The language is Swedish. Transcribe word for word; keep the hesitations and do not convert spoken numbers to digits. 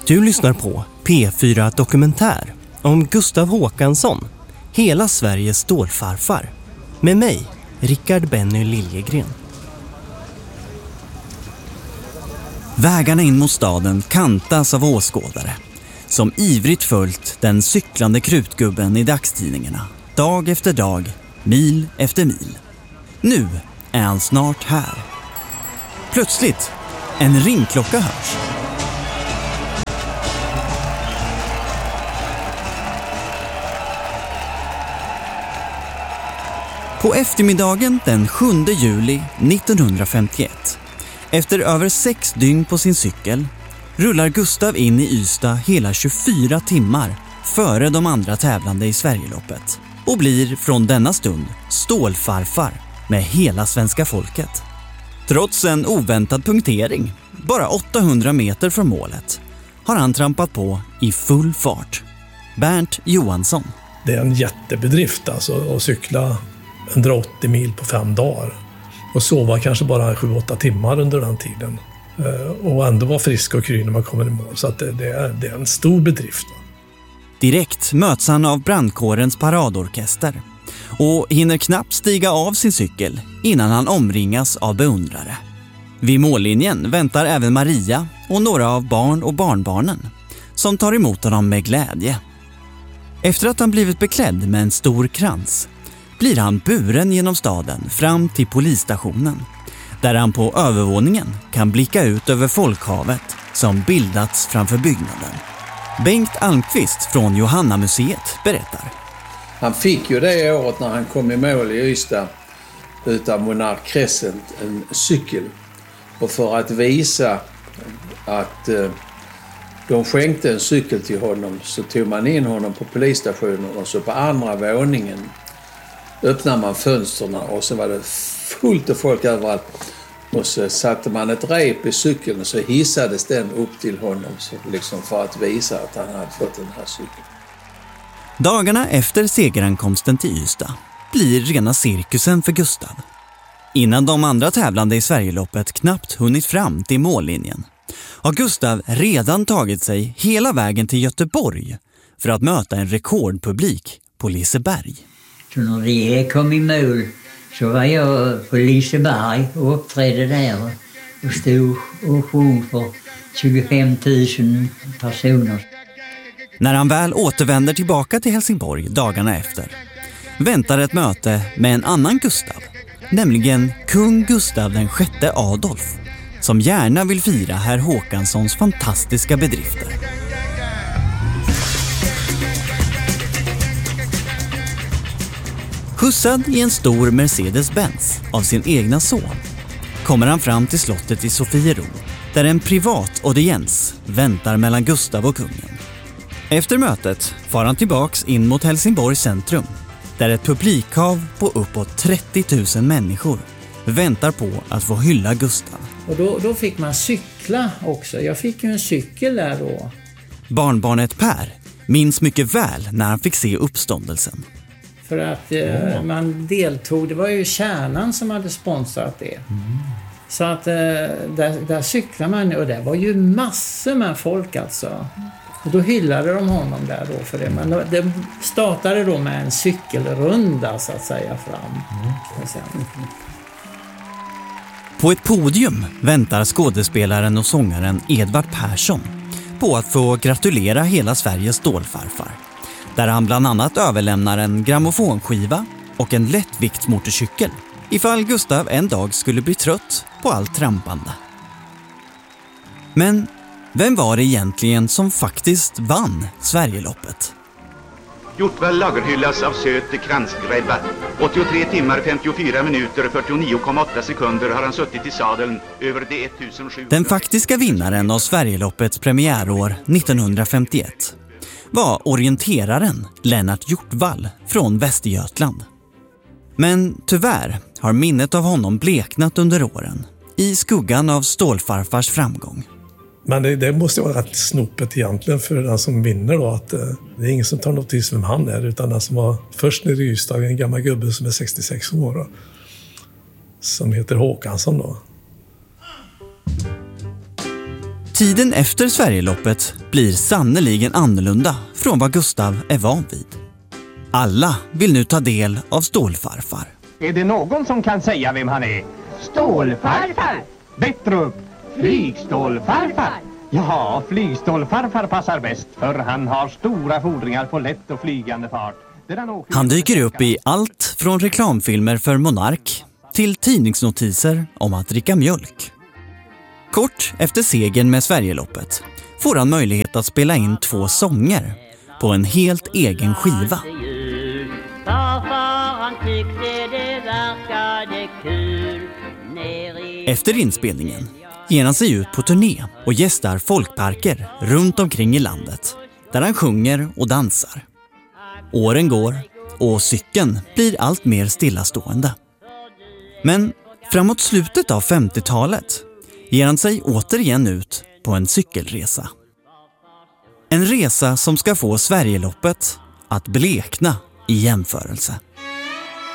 Du lyssnar på P fyra Dokumentär om Gustav Håkansson, hela Sveriges stålfarfar. Med mig, Rickard Benny Liljegren. Vägarna in mot staden kantas av åskådare som ivrigt följt den cyklande krutgubben i dagstidningarna. Dag efter dag, mil efter mil. Nu är han snart här. Plötsligt, en ringklocka hörs. På eftermiddagen den sjunde juli nittonhundrafemtioett, efter över sex dygn på sin cykel, rullar Gustav in i Ystad hela tjugofyra timmar före de andra tävlande i Sverigeloppet och blir från denna stund stålfarfar med hela svenska folket. Trots en oväntad punktering, bara åttahundra meter från målet, har han trampat på i full fart. Bernt Johansson. Det är en jättebedrift alltså att cykla hundraåttio mil på fem dagar och sova kanske bara sju åtta timmar under den tiden och ändå vara frisk och kry när man kommer i mål. Så att det, det, är, det är en stor bedrift. Direkt möts han av brandkårens paradorkester och hinner knappt stiga av sin cykel innan han omringas av beundrare. Vid mållinjen väntar även Maria och några av barn och barnbarnen som tar emot honom med glädje. Efter att han blivit beklädd med en stor krans blir han buren genom staden fram till polisstationen, där han på övervåningen kan blicka ut över folkhavet som bildats framför byggnaden. Bengt Almqvist från Johannamuseet berättar. Han fick ju det året när han kom i mål i Ystad utav Monarch Crescent en cykel. Och för att visa att eh, de skänkte en cykel till honom så tog man in honom på polisstationen och så på andra våningen öppnade man fönsterna och så var det fullt av folk överallt. Och så satte man ett rep i cykeln och så hissades den upp till honom så liksom för att visa att han hade fått den här cykeln. Dagarna efter segerankomsten till Ystad blir rena cirkusen för Gustav. Innan de andra tävlande i Sverigeloppet knappt hunnit fram till mållinjen har Gustav redan tagit sig hela vägen till Göteborg för att möta en rekordpublik på Liseberg. Så när vi kom i mål så var jag på Liseberg och uppträdde där och stod och sjöng för tjugofem tusen personer. När han väl återvänder tillbaka till Helsingborg dagarna efter väntar ett möte med en annan Gustav, nämligen kung Gustav den sjätte Adolf, som gärna vill fira herr Håkanssons fantastiska bedrifter. Skjutsad i en stor Mercedes-Benz av sin egna son kommer han fram till slottet i Sofiero, där en privat audiens väntar mellan Gustav och kungen. Efter mötet far han tillbaks in mot Helsingborgs centrum, där ett publikhav på uppåt trettio tusen människor väntar på att få hylla Gustav. Och då, då fick man cykla också. Jag fick ju en cykel där då. Barnbarnet Per minns mycket väl när han fick se uppståndelsen. För att eh, man deltog, det var ju Kärnan som hade sponsrat det. Mm. Så att eh, där, där cyklade man och det var ju massor med folk alltså. Och då hyllade de honom där då för det. Men det startade då med en cykelrunda så att säga fram. Mm. Sen... På ett podium väntar skådespelaren och sångaren Edvard Persson på att få gratulera hela Sveriges stålfarfar, där han bland annat överlämnar en grammofonskiva och en lättviktsmotorcykel ifall Gustav en dag skulle bli trött på allt trampande. Men vem var det egentligen som faktiskt vann Sverigeloppet? Hjortvall lagerhyllas av söt kransgrädda. åttiotre timmar, femtiofyra minuter, fyrtionio komma åtta sekunder har han suttit i sadeln över de ettusen sjuhundra. Den faktiska vinnaren av Sverigeloppets premiärår nittonhundrafemtioett var orienteraren Lennart Hjortvall från Västergötland. Men tyvärr har minnet av honom bleknat under åren i skuggan av stålfarfars framgång. Men det, det måste vara rätt snopet egentligen för den som vinner då, att eh, det är ingen som tar notis vem han är, utan den som var först nere i Ystad, en gammal gubbe som är sextiosex år då, som heter Håkansson då. Tiden efter Sverigeloppet blir sannoliken annorlunda från vad Gustav är van vid. Alla vill nu ta del av Stålfarfar. Är det någon som kan säga vem han är? Stålfarfar! Bättre upp! Flygstålfarfar! Ja, flygstålfarfar passar bäst, för han har stora fordringar på lätt och flygande fart. Han, han dyker upp i allt från reklamfilmer för Monark till tidningsnotiser om att dricka mjölk. Kort efter segern med Sverigeloppet får han möjlighet att spela in två sånger på en helt egen skiva. Efter inspelningen ger han sig ut på turné och gästar folkparker runt omkring i landet där han sjunger och dansar. Åren går och cykeln blir allt mer stillastående. Men framåt slutet av femtiotalet ger han sig återigen ut på en cykelresa. En resa som ska få Sverigeloppet att blekna i jämförelse.